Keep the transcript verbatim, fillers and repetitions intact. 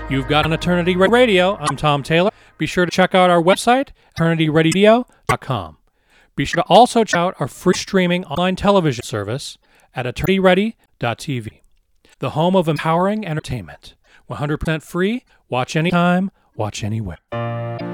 You've got an Eternity Radio. I'm Tom Taylor. Be sure to check out our website, eternity radio dot com. Be sure to also check out our free streaming online television service at eternity ready dot t v, the home of empowering entertainment. one hundred percent free. Watch anytime, watch anywhere.